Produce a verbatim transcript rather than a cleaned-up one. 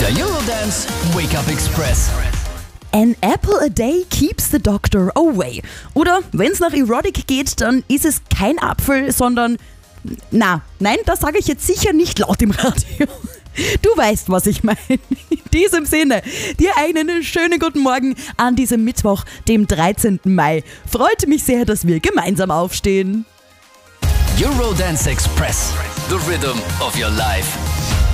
Der Eurodance Wake Up Express. An apple a day keeps the doctor away. Oder wenn es nach Erotic geht, dann ist es kein Apfel, sondern... Na, nein, das sage ich jetzt sicher nicht laut im Radio. Du weißt, was ich meine. In diesem Sinne, dir einen schönen guten Morgen an diesem Mittwoch, dem dreizehnten Mai. Freut mich sehr, dass wir gemeinsam aufstehen. Eurodance Express. The rhythm of your life.